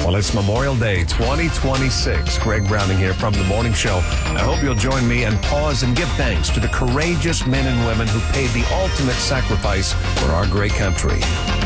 Well, it's Memorial Day 2026. Greg Browning here from The Morning Show. I hope you'll join me and pause and give thanks to the courageous men and women who paid the ultimate sacrifice for our great country.